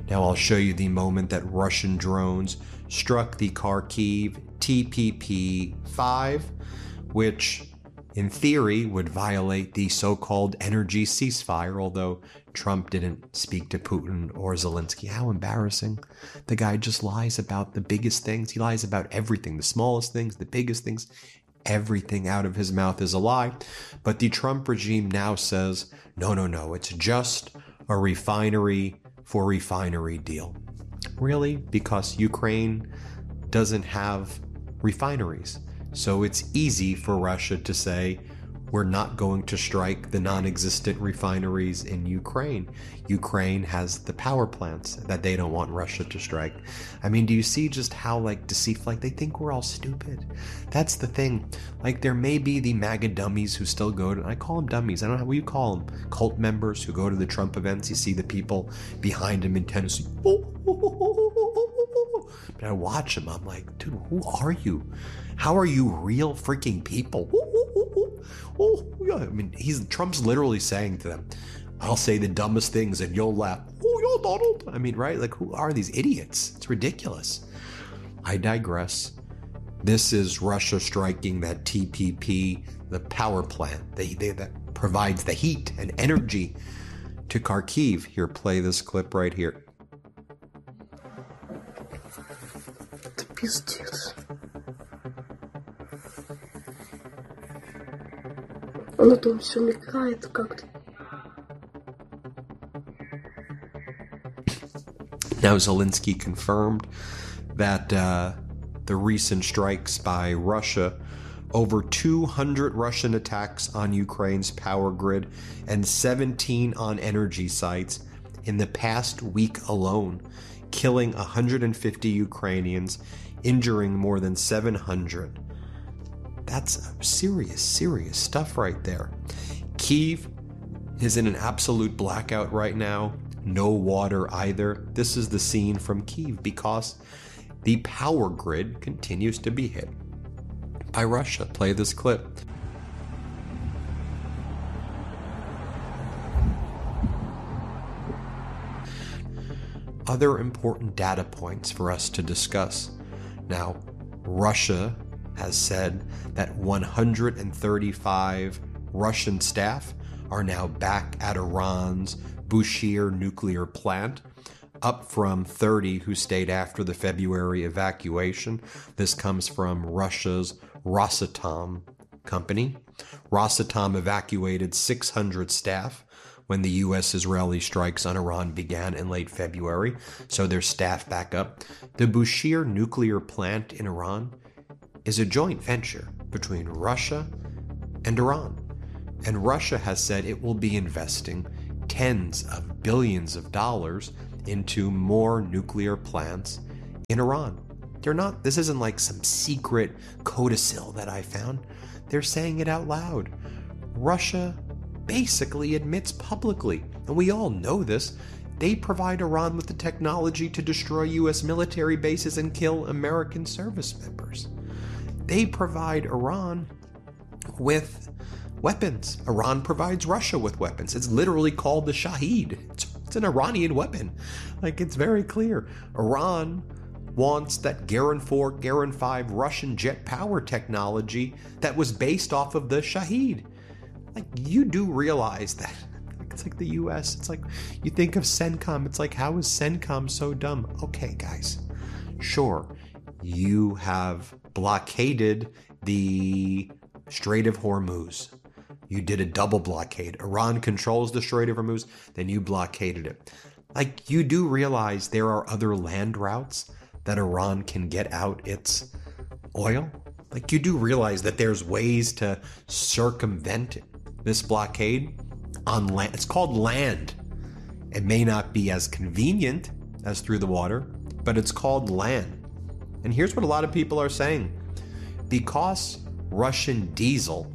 Now I'll show you the moment that Russian drones struck the Kharkiv TPP-5, which in theory would violate the so-called energy ceasefire, although Trump didn't speak to Putin or Zelensky. How embarrassing. The guy just lies about the biggest things. He lies about everything, the smallest things, the biggest things. Everything out of his mouth is a lie. But the Trump regime now says, no, it's just a refinery for refinery deal. Really? Because Ukraine doesn't have refineries. So it's easy for Russia to say, we're not going to strike the non-existent refineries in Ukraine. Ukraine has the power plants that they don't want Russia to strike. I mean, do you see just how deceitful, they think we're all stupid? That's the thing. There may be the MAGA dummies who still go to, I call them dummies, I don't know what you call them, cult members who go to the Trump events. You see the people behind him in Tennessee. But I watch them, I'm like, dude, who are you? How are you real freaking people? Oh, yeah. I mean, Trump's literally saying to them, I'll say the dumbest things and you'll laugh. Oh, yeah, Donald. I mean, right? Who are these idiots? It's ridiculous. I digress. This is Russia striking that TPP, the power plant that provides the heat and energy to Kharkiv. Here, play this clip right here. Это пиздец. Оно там все мигает как-то. Now Zelensky confirmed that the recent strikes by Russia, over 200 Russian attacks on Ukraine's power grid and 17 on energy sites in the past week alone, killing 150 Ukrainians, injuring more than 700. That's serious stuff right there. Kyiv is in an absolute blackout right now. No water either. This is the scene from Kyiv because the power grid continues to be hit by Russia. Play this clip. Other important data points for us to discuss. Now, Russia has said that 135 Russian staff are now back at Iran's Bushehr nuclear plant, up from 30 who stayed after the February evacuation. This comes from Russia's Rosatom company. Rosatom evacuated 600 staff when the U.S.-Israeli strikes on Iran began in late February, so their staff back up. The Bushehr nuclear plant in Iran is a joint venture between Russia and Iran. And Russia has said it will be investing tens of billions of dollars into more nuclear plants in Iran. This isn't like some secret codicil that I found. They're saying it out loud. Russia basically admits publicly, and we all know this, they provide Iran with the technology to destroy U.S. military bases and kill American service members. They provide Iran with weapons. Iran provides Russia with weapons. It's literally called the Shahed. It's an Iranian weapon. It's very clear. Iran wants that Garan 4, Garan 5 Russian jet power technology that was based off of the Shahed. You do realize that. It's like the U.S. It's like you think of CENTCOM. It's like, how is CENTCOM so dumb? Okay, guys. Sure, you have blockaded the Strait of Hormuz. You did a double blockade. Iran controls the Strait of Hormuz, then you blockaded it. You do realize there are other land routes that Iran can get out its oil? You do realize that there's ways to circumvent this blockade on land. It's called land. It may not be as convenient as through the water, but it's called land. And here's what a lot of people are saying. Because Russian diesel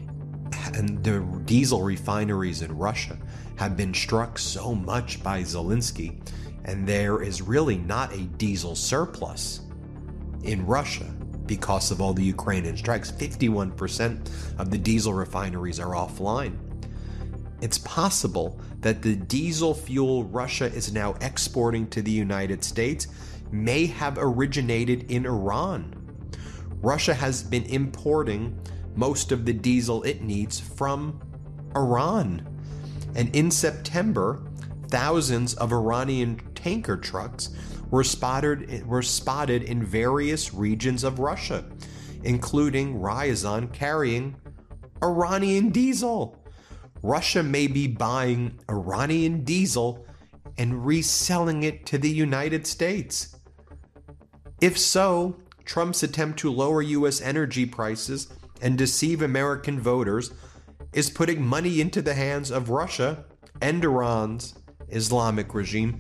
and the diesel refineries in Russia have been struck so much by Zelensky, and there is really not a diesel surplus in Russia because of all the Ukrainian strikes. 51% of the diesel refineries are offline. It's possible that the diesel fuel Russia is now exporting to the United States may have originated in Iran. Russia has been importing most of the diesel it needs from Iran. And in September, thousands of Iranian tanker trucks were spotted in various regions of Russia, including Ryazan carrying Iranian diesel. Russia may be buying Iranian diesel and reselling it to the United States. If so, Trump's attempt to lower U.S. energy prices and deceive American voters is putting money into the hands of Russia and Iran's Islamic regime.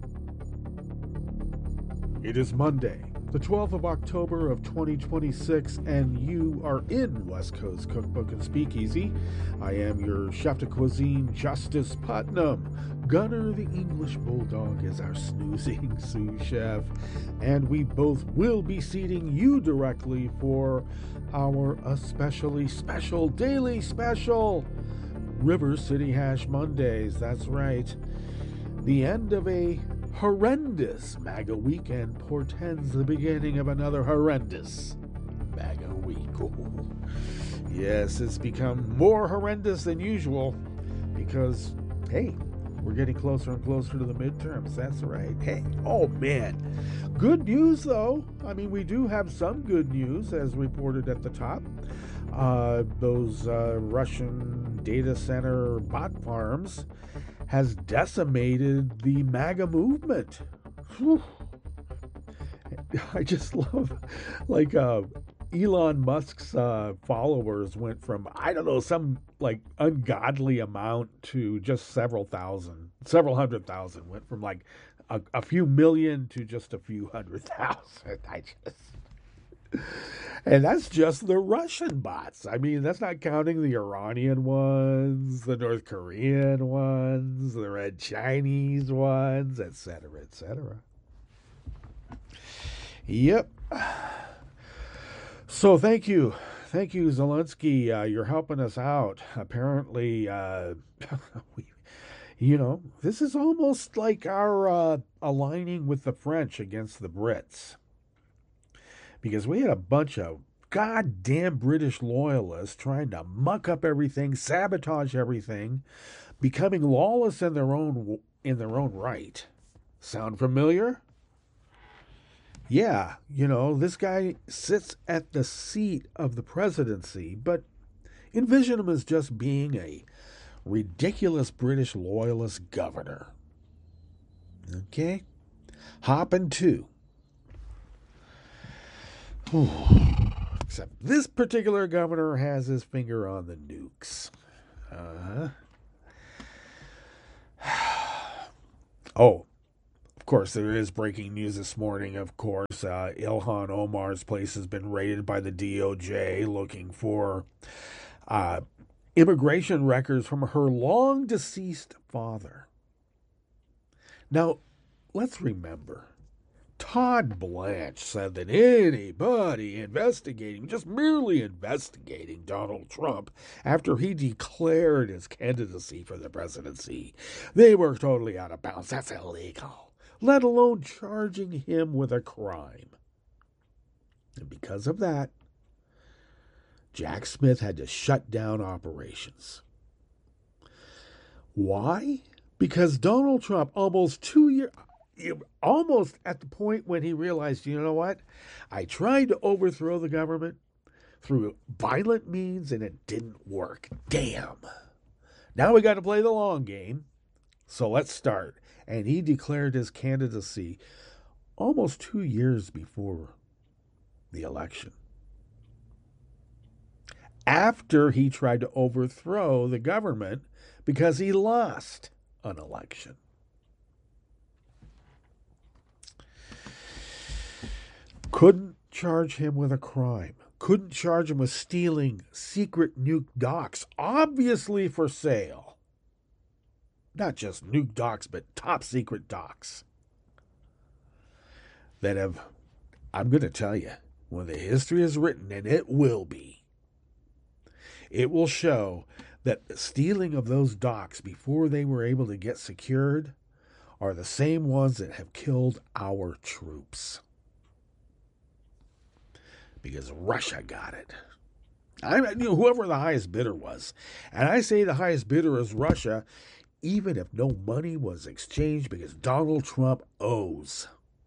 It is Monday, the 12th of October of 2026, and you are in West Coast Cookbook and Speakeasy. I am your chef de cuisine, Justice Putnam. Gunner the English Bulldog is our snoozing sous chef, and we both will be seating you directly for our especially special daily special, River City Hash Mondays. That's right. The end of a horrendous MAGA weekend portends the beginning of another horrendous MAGA week. Ooh. Yes, it's become more horrendous than usual because, hey, we're getting closer and closer to the midterms. That's right. Hey, oh man. Good news, though. I mean, we do have some good news, as reported at the top. Those Russian data center bot farms has decimated the MAGA movement. Whew. I just love, like, Elon Musk's followers went from, I don't know, some like ungodly amount to just several hundred thousand. Went from like a few million to just a few 100,000. And that's just the Russian bots. I mean, that's not counting the Iranian ones, the North Korean ones, the Red Chinese ones, etc., etc. Yep. So thank you, Zelensky. You're helping us out. Apparently, this is almost like our aligning with the French against the Brits. Because we had a bunch of goddamn British loyalists trying to muck up everything, sabotage everything, becoming lawless in their own right. Sound familiar? Yeah, this guy sits at the seat of the presidency, but envision him as just being a ridiculous British loyalist governor. Okay? Hopping to. Except this particular governor has his finger on the nukes. Oh, of course, there is breaking news this morning. Of course, Ilhan Omar's place has been raided by the DOJ looking for immigration records from her long-deceased father. Now, let's remember, Todd Blanche said that anybody just merely investigating Donald Trump after he declared his candidacy for the presidency, they were totally out of bounds. That's illegal, let alone charging him with a crime. And because of that, Jack Smith had to shut down operations. Why? Because Donald Trump, almost at the point when he realized, you know what? I tried to overthrow the government through violent means and it didn't work. Damn. Now we got to play the long game. So let's start. And he declared his candidacy almost 2 years before the election, after he tried to overthrow the government because he lost an election. Couldn't charge him with a crime. Couldn't charge him with stealing secret nuke docs, obviously for sale. Not just nuke docs, but top secret docs that have, I'm going to tell you, when the history is written, and it will be, it will show that the stealing of those docks before they were able to get secured are the same ones that have killed our troops. Because Russia got it. Whoever the highest bidder was. And I say the highest bidder is Russia, even if no money was exchanged, because Donald Trump owes.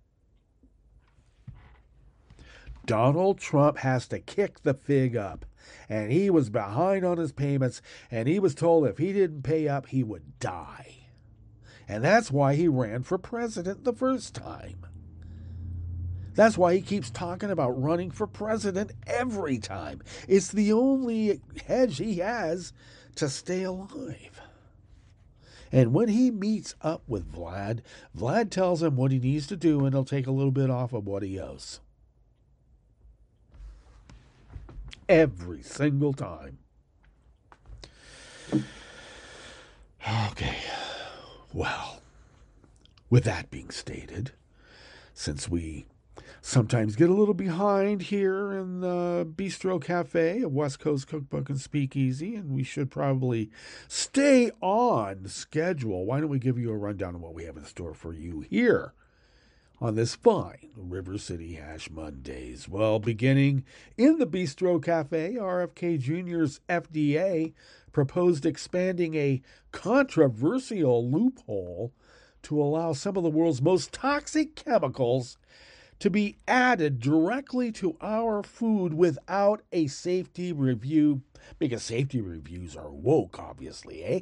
Donald Trump has to kick the fig up. And he was behind on his payments, and he was told if he didn't pay up, he would die. And that's why he ran for president the first time. That's why he keeps talking about running for president every time. It's the only hedge he has to stay alive. And when he meets up with Vlad, Vlad tells him what he needs to do, and he'll take a little bit off of what he owes. Every single time. Okay. Well, with that being stated, since we sometimes get a little behind here in the Bistro Cafe of West Coast Cookbook and Speakeasy, and we should probably stay on schedule, why don't we give you a rundown of what we have in store for you here on this fine River City Hash Mondays? Well, beginning in the Bistro Cafe, RFK Jr.'s FDA proposed expanding a controversial loophole to allow some of the world's most toxic chemicals to be added directly to our food without a safety review, because safety reviews are woke, obviously, eh?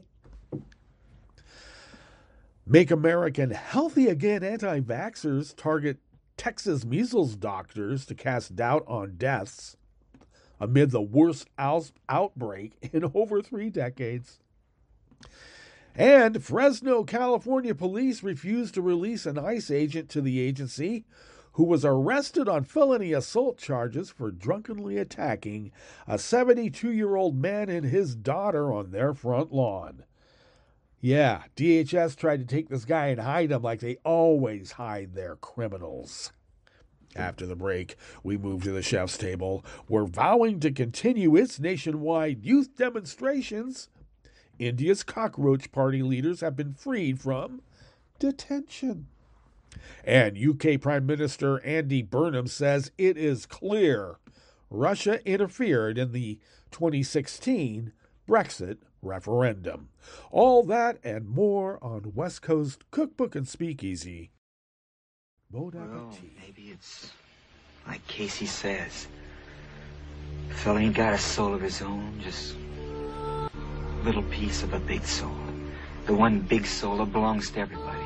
Make America Healthy Again anti-vaxxers target Texas measles doctors to cast doubt on deaths amid the worst outbreak in over 3 decades. And Fresno, California police refused to release an ICE agent to the agency who was arrested on felony assault charges for drunkenly attacking a 72-year-old man and his daughter on their front lawn. Yeah, DHS tried to take this guy and hide him like they always hide their criminals. After the break, we move to the chef's table. We're vowing to continue its nationwide youth demonstrations. India's cockroach party leaders have been freed from detention. And UK Prime Minister Andy Burnham says it is clear Russia interfered in the 2016 Brexit referendum. All that and more on West Coast Cookbook and Speakeasy. Well, maybe it's like Casey says. The fella ain't got a soul of his own, just a little piece of a big soul. The one big soul that belongs to everybody.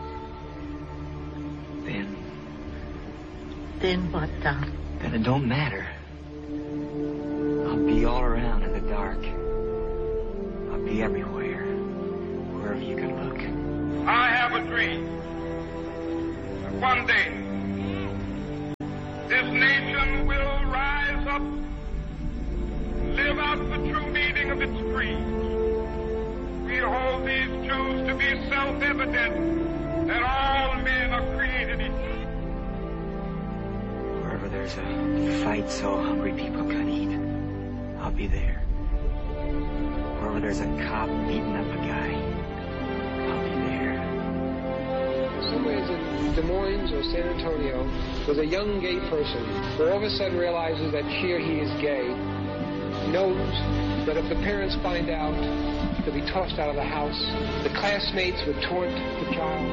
Then what, Doc? Then it don't matter. I'll be all around in the dark. I'll be everywhere, wherever you can look. I have a dream. One day, this nation will rise up, live out the true meaning of its creed. We hold these truths to be self-evident, that all men are created equal. Wherever there's a fight so hungry people can eat, I'll be there. Wherever there's a cop beating up a guy, I'll be there. Somewhere in Des Moines or San Antonio, there's a young gay person who all of a sudden realizes that here he is gay, knows that if the parents find out, he'll be tossed out of the house. The classmates would taunt the child.